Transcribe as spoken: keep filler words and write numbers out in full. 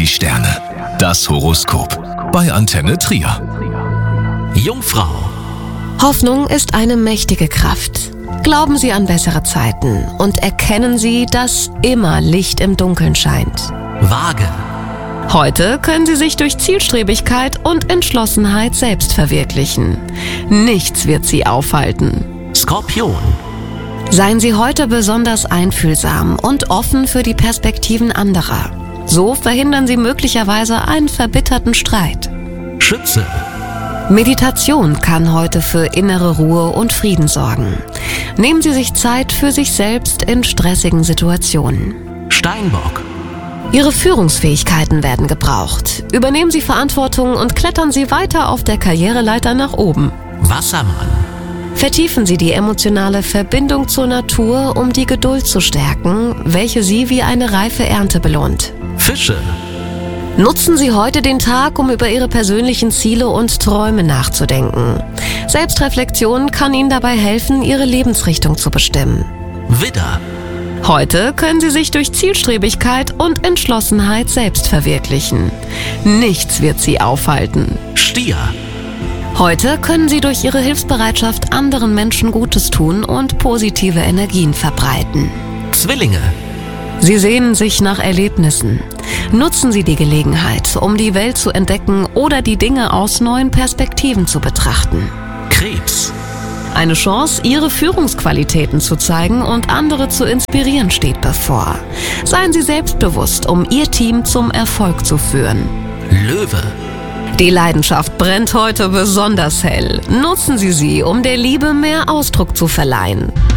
Die Sterne. Das Horoskop. Bei Antenne Trier. Jungfrau. Hoffnung ist eine mächtige Kraft. Glauben Sie an bessere Zeiten und erkennen Sie, dass immer Licht im Dunkeln scheint. Waage. Heute können Sie sich durch Zielstrebigkeit und Entschlossenheit selbst verwirklichen. Nichts wird Sie aufhalten. Skorpion. Seien Sie heute besonders einfühlsam und offen für die Perspektiven anderer. So verhindern Sie möglicherweise einen verbitterten Streit. Schütze. Meditation kann heute für innere Ruhe und Frieden sorgen. Nehmen Sie sich Zeit für sich selbst in stressigen Situationen. Steinbock. Ihre Führungsfähigkeiten werden gebraucht. Übernehmen Sie Verantwortung und klettern Sie weiter auf der Karriereleiter nach oben. Wassermann. Vertiefen Sie die emotionale Verbindung zur Natur, um die Geduld zu stärken, welche Sie wie eine reife Ernte belohnt. Fische. Nutzen Sie heute den Tag, um über Ihre persönlichen Ziele und Träume nachzudenken. Selbstreflexion kann Ihnen dabei helfen, Ihre Lebensrichtung zu bestimmen. Widder. Heute können Sie sich durch Zielstrebigkeit und Entschlossenheit selbst verwirklichen. Nichts wird Sie aufhalten. Stier. Heute können Sie durch Ihre Hilfsbereitschaft anderen Menschen Gutes tun und positive Energien verbreiten. Zwillinge. Sie sehnen sich nach Erlebnissen. Nutzen Sie die Gelegenheit, um die Welt zu entdecken oder die Dinge aus neuen Perspektiven zu betrachten. Krebs. Eine Chance, Ihre Führungsqualitäten zu zeigen und andere zu inspirieren, steht bevor. Seien Sie selbstbewusst, um Ihr Team zum Erfolg zu führen. Löwe. Die Leidenschaft brennt heute besonders hell. Nutzen Sie sie, um der Liebe mehr Ausdruck zu verleihen.